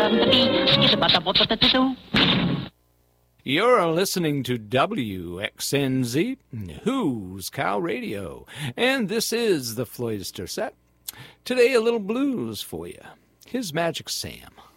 You're listening to WXNZ, Who's Cow Radio, and this is the Floydster Set. Today, a little blues for you. Here's Magic Sam.